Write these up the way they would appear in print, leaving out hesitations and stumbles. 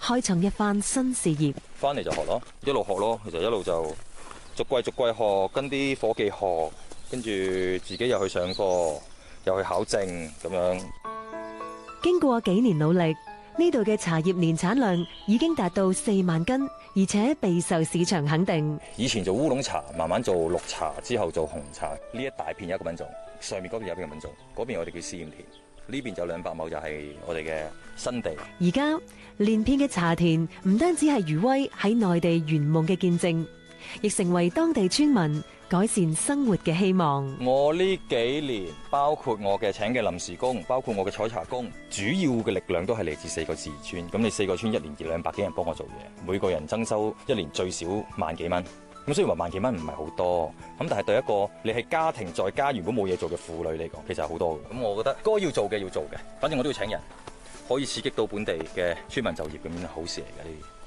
開創一番新事業。 翻嚟就學咯，一路學咯，其實一路就逐季學，跟啲伙計學，跟住自己又去上課，又去考證咁樣。 經過幾年努力，呢度嘅茶葉年產量已經達到4萬斤，而且備受市場肯定。 以前做烏龍茶，慢慢做綠茶，之後做紅茶。呢一大片有一個品種，上面嗰邊有一個品種，嗰邊我哋叫試驗田，呢邊就200畝就係我哋嘅新地。 而家連片嘅茶田唔單止係余威喺內地圓夢嘅見證，亦成為當地村民改善生活嘅希望。 我呢幾年，包括我嘅請嘅臨時工，包括我嘅採茶工，主要嘅力量都係嚟自4個自然村。咁你4個村1年200幾人幫我做嘢，每個人增收1年最少萬幾蚊。咁雖然話萬幾蚊唔係好多，咁但係對一個你係家庭在家如果冇嘢做嘅婦女嚟講，其實係好多嘅。咁我覺得該要做嘅要做嘅，反正我都要請人，可以刺激到本地嘅村民就業，咁樣好事嚟嘅呢啲。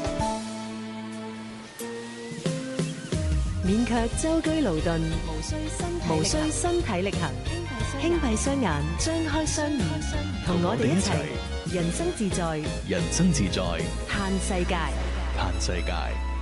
免卻舟車勞頓，無需身體力行，輕閉雙眼，張開雙耳，同我哋一齊人生自在， 人生自在， 嘆世界， 嘆世界。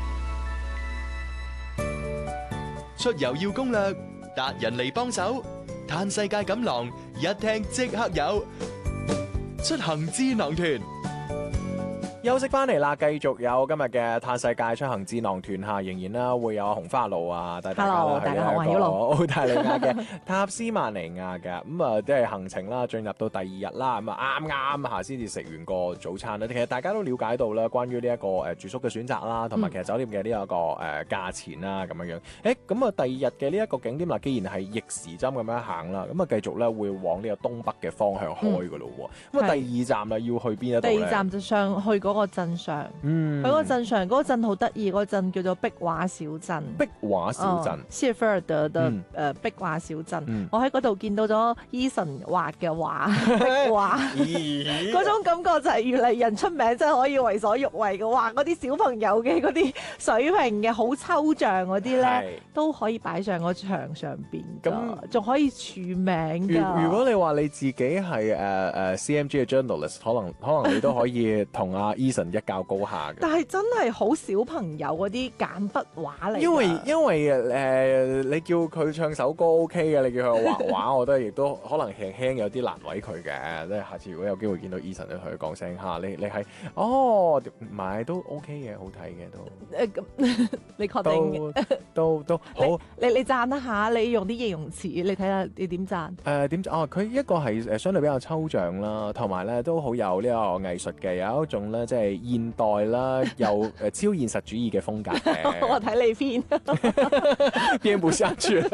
出遊要攻略，達人嚟幫手，嘆世界錦囊一聽即刻有，出行智囊團。 休息翻嚟啦，繼續有今日嘅嘆世界出行智囊團下，仍然啦會有紅花路啊，帶大家啦去一個澳大利亞嘅塔斯曼尼亞嘅咁啊，即係行程啦，進入到第2日啦，咁啊啱啱下先至食完個早餐啦。其實大家都了解到啦，關於呢一個住宿嘅選擇啦，同埋其實酒店嘅呢一個價錢啦咁樣樣。咁啊第2日嘅呢一個景點啦，既然係逆時針咁樣行啦，咁啊繼續咧會往呢個東北嘅方向開噶咯喎。咁啊第2站啦要去邊一度咧？ 第2站就上去嗰個鎮上，佢嗰個鎮上嗰個鎮好得意，嗰個鎮叫做壁畫小鎮。 壁畫小鎮， 謝菲爾德嘅壁畫小鎮。我喺嗰度見到咗 Eason 畫嘅畫，壁畫，嗰種感覺就係越嚟人出名，真係可以為所欲為嘅。畫嗰啲小朋友嘅嗰啲水平嘅好抽象嗰啲咧，都可以擺上個牆上邊，咁仲可以署名㗎。 如果你話你自己係CMG 嘅 journalist，可能你都可以同阿 Eason 一較高下嘅。 但係真係好小朋友嗰啲簡筆畫嚟。 因為你叫佢唱首歌 OK 嘅，你叫佢畫畫，我覺得亦都可能輕輕有啲難為佢嘅。即係下次如果有機會見到 Eason，你同佢講聲嚇，你係唔係都 OK 嘅，好睇嘅都。 咁你確定？ 都好。 你讚一下，你用啲形容詞，你睇下你點讚？ 點讚？佢一個係相對比較抽象啦，同埋咧都好有呢個藝術嘅，有一種咧即係現代啦，又超現實主義嘅風格嘅。 我睇你編編不下去。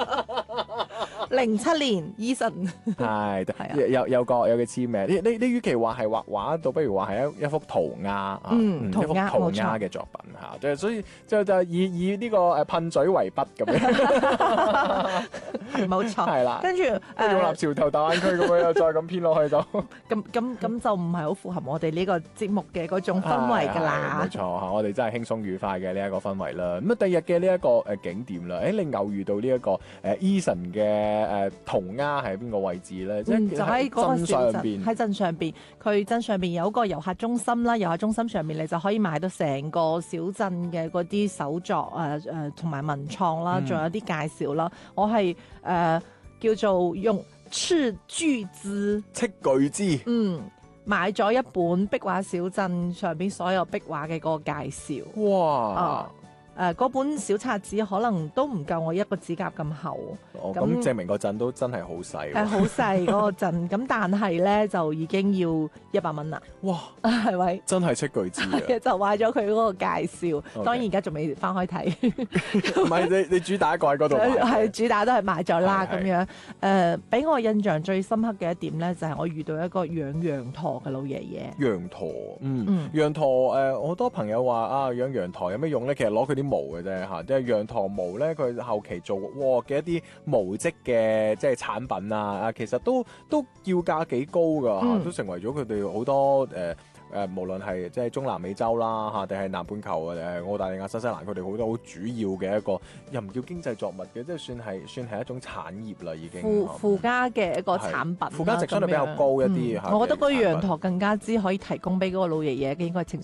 07年 Eason 係有個簽名。你與其話係畫畫，倒不如話係一幅塗鴉一幅塗鴉嘅作品嚇。所以就以呢個噴嘴為筆咁樣。 冇錯， 係啦。跟住用立潮頭大灣區咁樣，再咁編落去就咁就唔係好符合我哋呢個節目嘅嗰種氛圍㗎啦。 冇錯嚇，我哋真係輕鬆愉快嘅呢一個氛圍啦。咁啊，第二日嘅呢一個景點啦，你偶遇到呢一個Eason 嘅塗鴉喺邊個位置咧？ 就喺嗰個鎮上邊，喺鎮上邊，佢鎮上邊有個遊客中心啦。遊客中心上面你就可以買到成個小鎮嘅嗰啲手作同埋文創啦，仲有啲介紹啦。我係叫做用斥巨資買咗一本壁畫小鎮上邊所有壁畫嘅嗰個介紹。 哇！ 嗰本小冊子可能都唔夠我一個指甲咁厚。 咁證明個鎮都真係好細。 係好細嗰個鎮，咁但係咧就已經要100蚊啦。 哇！ 係咪？ 真係斥巨資啊！ 就買咗佢嗰個介紹，當然而家仲未翻開睇。 唔係你主打個喺嗰度買。 係主打都係買咗啦咁樣。俾我印象最深刻嘅一點咧，就係我遇到一個養羊駝嘅老爺爺。 羊駝，羊駝好多朋友話啊，養羊駝有咩用咧？其實攞佢啲毛嘅啫嚇，即係羊駝毛咧，佢後期做嘅一啲毛織嘅即係產品啊，其實都要價幾高噶嚇，都成為咗佢哋好多無論係即係中南美洲啦嚇，定係南半球澳大利亞、新西蘭，佢哋好多好主要嘅一個又唔叫經濟作物嘅，即係算係一種產業啦已經。 附加嘅一個產品， 附加值相對比較高一啲嚇。 我覺得嗰羊駝更加之可以提供俾嗰個老爺爺嘅應該係情